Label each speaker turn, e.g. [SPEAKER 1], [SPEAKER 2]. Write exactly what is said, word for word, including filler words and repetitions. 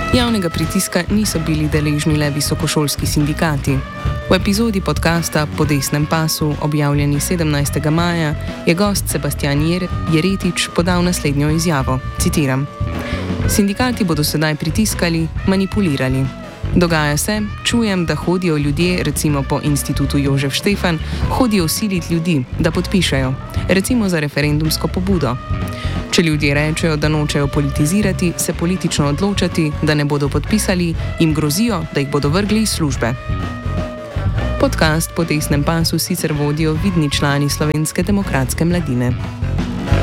[SPEAKER 1] Javnega pritiska niso bili deležni le visokošolski sindikati. V epizodi podcasta Po desnem pasu, objavljeni sedemnajstega maja, je gost Sebastian Jeretič podal naslednjo izjavo. Citiram: "Sindikati bodo sedaj pritiskali, manipulirali. Dogaja se, čujem, da hodijo ljudje, recimo po Institutu Jožef Štefan, hodijo siliti ljudi, da podpišejo, recimo za referendumsko pobudo. Če ljudje rečejo, da nočejo politizirati, se politično odločati, da ne bodo podpisali, jim grozijo, da jih bodo vrgli iz službe." Podcast Po desnem pasu sicer vodijo vidni člani Slovenske demokratske mladine.